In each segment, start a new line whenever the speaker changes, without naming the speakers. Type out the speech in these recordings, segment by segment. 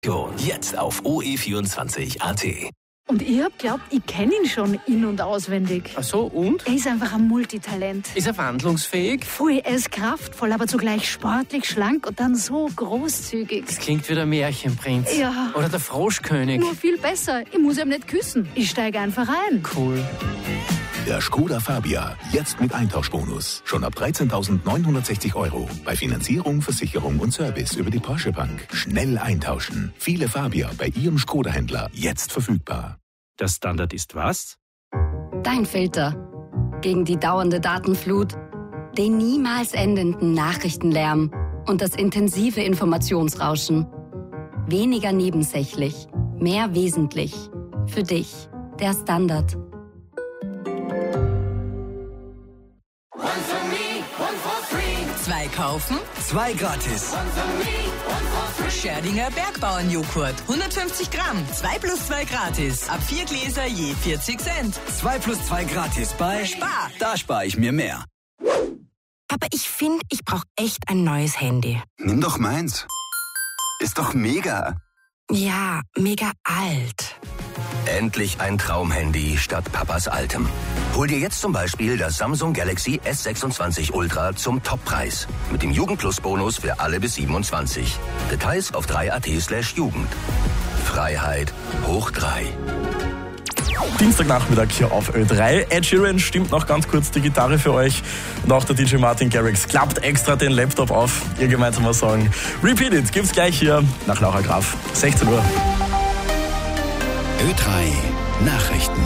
Jetzt auf OE24.at.
Und ich hab glaubt, ich kenne ihn schon in- und auswendig.
Ach so, und?
Er ist einfach ein Multitalent.
Ist er wandlungsfähig?
Voll, er ist kraftvoll, aber zugleich sportlich, schlank und dann so großzügig.
Das klingt wie der Märchenprinz.
Ja.
Oder der Froschkönig.
Nur viel besser. Ich muss ihm nicht küssen. Ich steige einfach ein.
Cool.
Der Skoda Fabia, jetzt mit Eintauschbonus. Schon ab 13.960 €. Bei Finanzierung, Versicherung und Service über die Porsche Bank. Schnell eintauschen. Viele Fabia bei Ihrem Skoda-Händler. Jetzt verfügbar.
Der Standard ist was?
Dein Filter. Gegen die dauernde Datenflut, den niemals endenden Nachrichtenlärm und das intensive Informationsrauschen. Weniger nebensächlich, mehr wesentlich. Für dich, der Standard.
Zwei kaufen, zwei gratis. Scherdinger Bergbauernjoghurt, 150 Gramm, 2 + 2 gratis. Ab 4 Gläser je 40 Cent.
2 + 2 gratis bei
Spar.
Da spare ich mir mehr.
Aber ich finde, ich brauche echt ein neues Handy.
Nimm doch meins. Ist doch mega.
Ja, mega alt.
Endlich ein Traumhandy statt Papas altem. Hol dir jetzt zum Beispiel das Samsung Galaxy S26 Ultra zum Toppreis. Mit dem Jugendplus-Bonus für alle bis 27. Details auf 3.at/Jugend. Freiheit hoch 3.
Dienstagnachmittag hier auf Ö3. Ed Sheeran stimmt noch ganz kurz die Gitarre für euch. Und auch der DJ Martin Garrix klappt extra den Laptop auf. Ihr gemeinsamer Song Repeat It gibt's gleich hier nach Laura Graf. 16 Uhr.
Ö3 Nachrichten.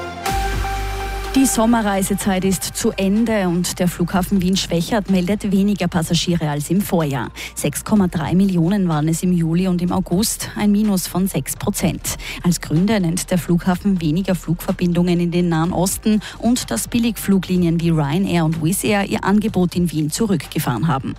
Die Sommerreisezeit ist zu Ende und der Flughafen Wien-Schwechat meldet weniger Passagiere als im Vorjahr. 6,3 Millionen waren es im Juli und im August, ein Minus von 6%. Als Gründe nennt der Flughafen weniger Flugverbindungen in den Nahen Osten und dass Billigfluglinien wie Ryanair und Wizz Air ihr Angebot in Wien zurückgefahren haben.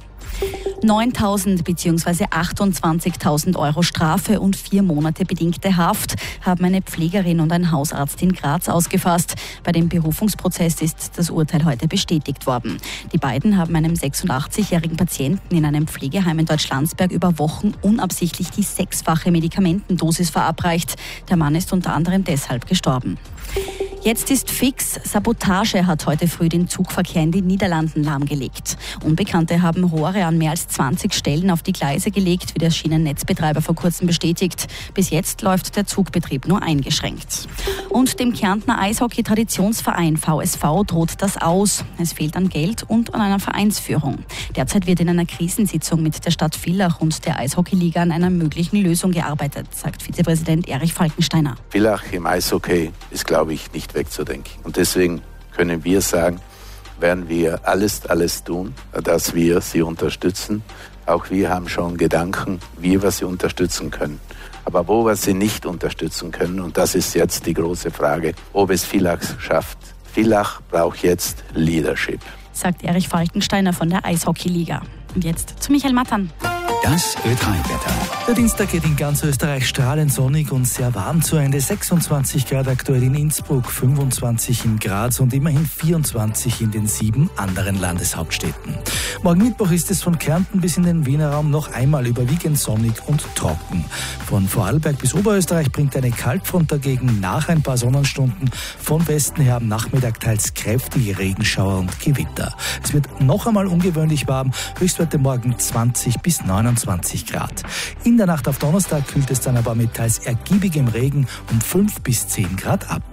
9.000 bzw. 28.000 € Strafe und 4 Monate bedingte Haft haben eine Pflegerin und ein Hausarzt in Graz ausgefasst. Bei dem Berufungsprozess ist das Urteil heute bestätigt worden. Die beiden haben einem 86-jährigen Patienten in einem Pflegeheim in Deutschlandsberg über Wochen unabsichtlich die 6-fache Medikamentendosis verabreicht. Der Mann ist unter anderem deshalb gestorben. Jetzt ist fix, Sabotage hat heute früh den Zugverkehr in den Niederlanden lahmgelegt. Unbekannte haben Rohre an mehr als 20 Stellen auf die Gleise gelegt, wie der Schienennetzbetreiber vor kurzem bestätigt. Bis jetzt läuft der Zugbetrieb nur eingeschränkt. Und dem Kärntner Eishockey-Traditionsverein VSV droht das aus. Es fehlt an Geld und an einer Vereinsführung. Derzeit wird in einer Krisensitzung mit der Stadt Villach und der Eishockeyliga an einer möglichen Lösung gearbeitet, sagt Vizepräsident Erich Falkensteiner.
Villach im Eishockey ist, glaube ich, nicht wegzudenken. Und deswegen können wir sagen, werden wir alles tun, dass wir sie unterstützen. Auch wir haben schon Gedanken, wie wir sie unterstützen können. Aber wo wir sie nicht unterstützen können, und das ist jetzt die große Frage, ob es Villach schafft. Villach braucht jetzt Leadership,
sagt Erich Falkensteiner von der Eishockeyliga. Und jetzt zu Michael Mattern.
Das Ö3-Wetter.
Der Dienstag geht in ganz Österreich strahlend sonnig und sehr warm zu Ende. 26 Grad aktuell in Innsbruck, 25 in Graz und immerhin 24 in den 7 anderen Landeshauptstädten. Morgen Mittwoch ist es von Kärnten bis in den Wiener Raum noch einmal überwiegend sonnig und trocken. Von Vorarlberg bis Oberösterreich bringt eine Kaltfront dagegen nach ein paar Sonnenstunden von Westen her am Nachmittag teils kräftige Regenschauer und Gewitter. Es wird noch einmal ungewöhnlich warm, Höchstwerte morgen 20 bis 29 Grad. In der Nacht auf Donnerstag kühlt es dann aber mit teils ergiebigem Regen um 5 bis 10 Grad ab.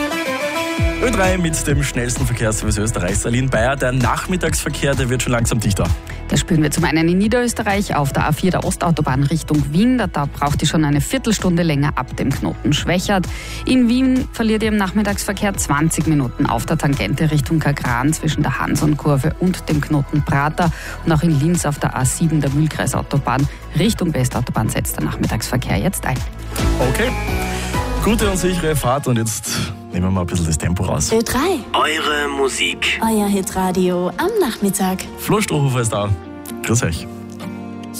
Ö3 mit dem schnellsten Verkehrsservice Österreichs, Aline Bayer. Der Nachmittagsverkehr, der wird schon langsam dichter.
Das spüren wir zum einen in Niederösterreich auf der A4 der Ostautobahn Richtung Wien. Da braucht ihr schon eine Viertelstunde länger ab dem Knoten Schwechat. In Wien verliert ihr im Nachmittagsverkehr 20 Minuten auf der Tangente Richtung Kagran zwischen der Hansonkurve und dem Knoten Prater. Und auch in Linz auf der A7 der Mühlkreisautobahn Richtung Westautobahn setzt der Nachmittagsverkehr jetzt ein.
Okay, gute und sichere Fahrt und jetzt nehmen wir mal ein bisschen das Tempo raus.
Ö3.
Eure Musik.
Euer Hitradio am Nachmittag.
Flo Strohhofer ist da. Grüß euch.